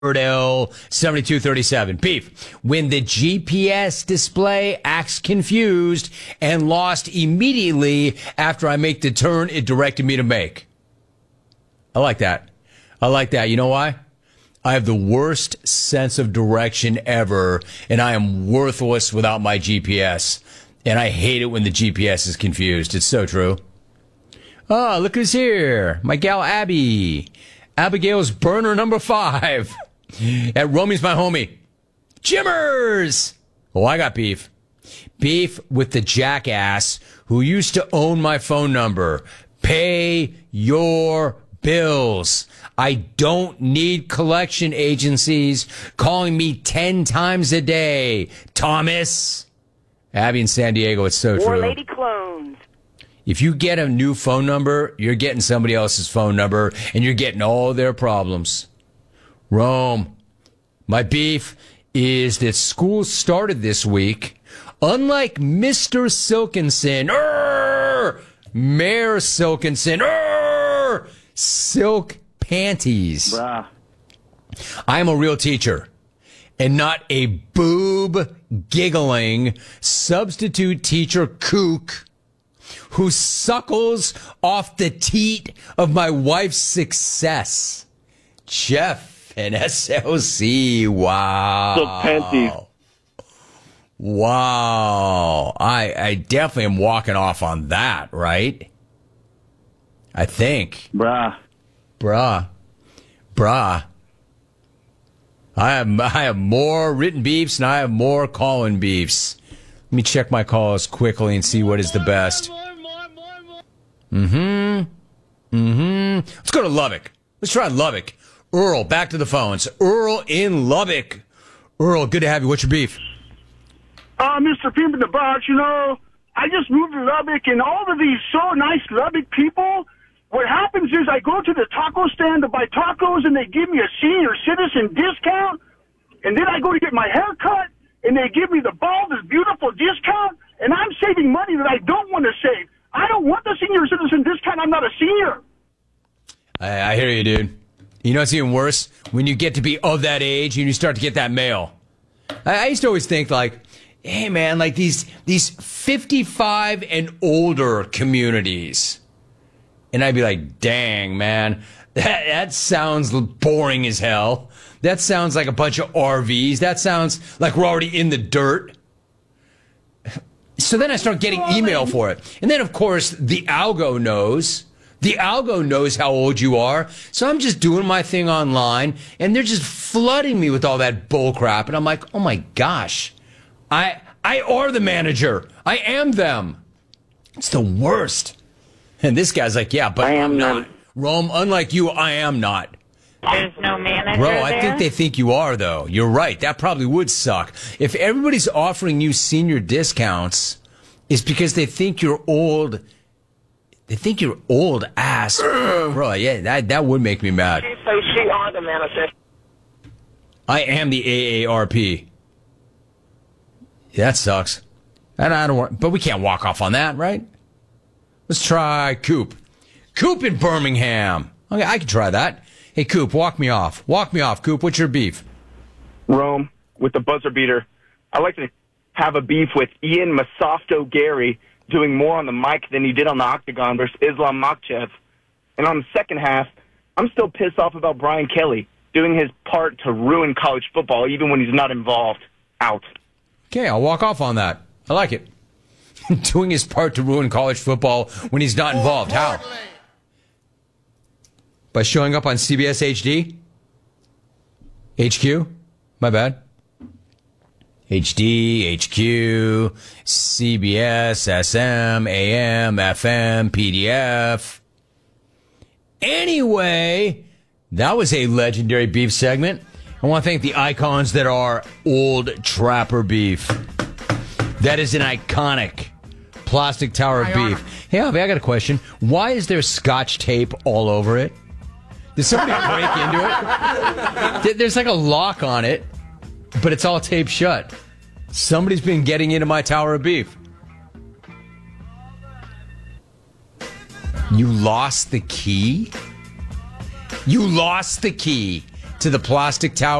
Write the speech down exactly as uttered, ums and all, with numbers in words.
L seventy-two thirty-seven. Beef. When the G P S display acts confused and lost immediately after I make the turn it directed me to make. I like that. I like that. You know why? I have the worst sense of direction ever, and I am worthless without my G P S. And I hate it when the G P S is confused. It's so true. Oh, look who's here. My gal Abby. Abigail's burner number five. At Romy's my homie. Jimmers! Oh, I got beef. Beef with the jackass who used to own my phone number. Pay your bills. I don't need collection agencies calling me ten times a day. Thomas. Abby in San Diego, it's so War true. Lady Clones. If you get a new phone number, you're getting somebody else's phone number, and you're getting all their problems. Rome, my beef is that school started this week. Unlike Mister Silkinson, Urgh, Mayor Silkinson, Urgh, silk panties. Bruh. I am a real teacher and not a boob giggling substitute teacher kook who suckles off the teat of my wife's success. Jeff and S L C, wow. Silk panties. Wow. I, I definitely am walking off on that, right? I think. Bruh. Bruh. Bruh. I have, I have more written beefs and I have more call-in beefs. Let me check my calls quickly and see what is the best. Mm-hmm. Mm-hmm. Let's go to Lubbock. Let's try Lubbock. Earl, back to the phones. Earl in Lubbock. Earl, good to have you. What's your beef? Uh, Mister Pimp in the Box, you know, I just moved to Lubbock, and all of these so nice Lubbock people, what happens is I go to the taco stand to buy tacos, and they give me a senior citizen discount, and then I go to get my hair cut, and they give me the bald is beautiful discount, and I'm saving money that I don't want to save. I don't want the senior citizen discount. I'm not a senior. I, I hear you, dude. You know what's even worse? When you get to be of that age and you start to get that mail. I, I used to always think, like, hey, man, like these these fifty-five and older communities. And I'd be like, dang, man, that, that sounds boring as hell. That sounds like a bunch of R Vs. That sounds like we're already in the dirt. So then I start getting email for it. And then, of course, the algo knows. The algo knows how old you are. So I'm just doing my thing online, and they're just flooding me with all that bull crap. And I'm like, oh, my gosh. I I are the manager. I am them. It's the worst. And this guy's like, yeah, but I am I'm not. not. Rome, unlike you, I am not. There's no manager Bro, I there? think they think you are, though. You're right. That probably would suck. If everybody's offering you senior discounts, it's because they think you're old. They think you're old ass. Bro, yeah, that, that would make me mad. So she are the manager. I am the A A R P. Yeah, that sucks. And I don't want, but we can't walk off on that, right? Let's try Coop. Coop in Birmingham. Okay, I can try that. Hey, Coop, walk me off. Walk me off, Coop. What's your beef? Rome, with the buzzer beater. I like to have a beef with Ian Masofto Gary doing more on the mic than he did on the octagon versus Islam Makhachev. And on the second half, I'm still pissed off about Brian Kelly doing his part to ruin college football even when he's not involved. Out. Okay, I'll walk off on that. I like it. Doing his part to ruin college football when he's not involved. How? By showing up on C B S H D? H Q? My bad. H D, H Q, C B S, S M, A M, F M, P D F. Anyway, that was a legendary beef segment. I want to thank the icons that are Old Trapper Beef. That is an iconic plastic tower of beef. Hey, Avi, I got a question. Why is there Scotch tape all over it? Did somebody break into it? There's like a lock on it, but it's all taped shut. Somebody's been getting into my tower of beef. You lost the key? You lost the key to the plastic tower